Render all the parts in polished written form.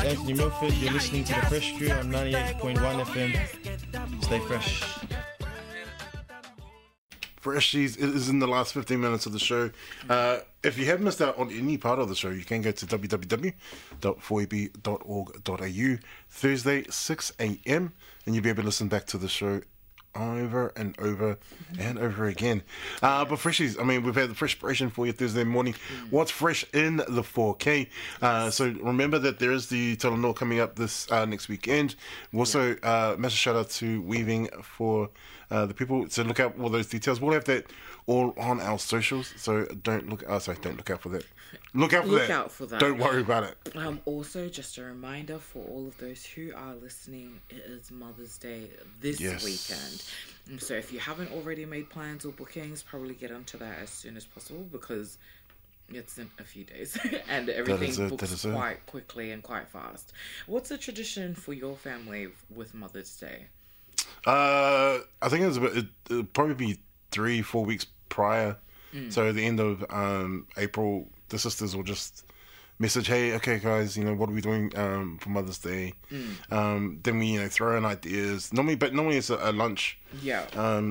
Anthony Milford. You're listening to The Fresh Crew on 98.1 FM. Stay fresh. Freshies, it is in the last 15 minutes of the show. If you have missed out on any part of the show, you can go to www.4eb.org.au Thursday, 6 a.m. and you'll be able to listen back to the show over and over and over again. But Freshies, I mean, we've had the Freshpiration for you Thursday morning. What's fresh in the 4K? So remember that there is the Talanoa coming up this next weekend. Also, massive shout out to Weaving for the people to look out all those details. We'll have that all on our socials, so don't look out for that. Look out for that. Don't worry about it. Also, just a reminder for all of those who are listening, it is Mother's Day this weekend. So if you haven't already made plans or bookings, probably get onto that as soon as possible, because it's in a few days and everything books quite quickly and quite fast. What's the tradition for your family with Mother's Day? I think it'll probably be 3-4 weeks prior. So at the end of April, the sisters will just message, hey, okay guys, what are we doing for Mother's Day? Then we throw in ideas. Normally it's a lunch. Just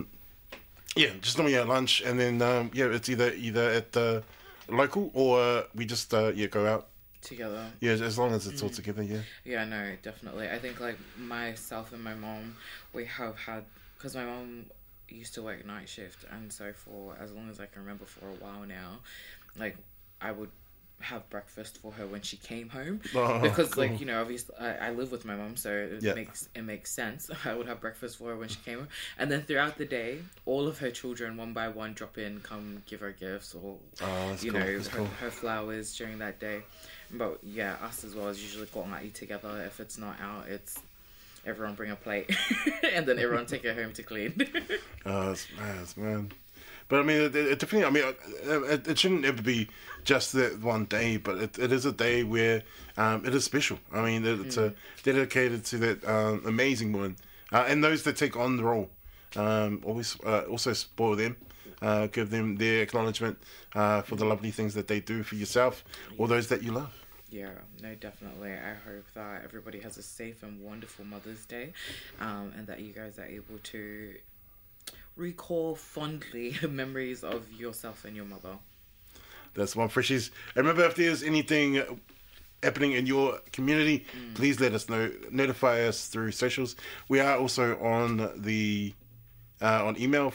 normally a lunch, and then it's either at the local or we just go out together. Yeah, as long as it's all together. Yeah, no, definitely. I think like myself and my mom, we have had, because my mom used to work night shift, and so for as long as I can remember, for a while now, like I would have breakfast for her when she came home, because cool. Obviously I live with my mom, so it makes sense. I would have breakfast for her when she came home, and then throughout the day, all of her children one by one drop in, come give her gifts, or her flowers during that day. But yeah, us as well is usually go and eat together. If it's not out, it's everyone bring a plate and then everyone take it home to clean. It's man. But I mean, it definitely. I mean, it shouldn't ever be just that one day, but it is a day where it is special. I mean, it's dedicated to that amazing woman, and those that take on the role. Always also spoil them, give them their acknowledgement for the lovely things that they do for yourself or those that you love. Yeah, no, definitely. I hope that everybody has a safe and wonderful Mother's Day, and that you guys are able to recall fondly memories of yourself and your mother. That's one, Freshies. And remember, if there's anything happening in your community, please let us know. Notify us through socials. We are also on the on email,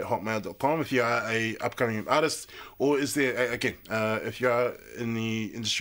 freshcrewradio@hotmail.com, if you are a upcoming artist, or is there, again, if you are in the industry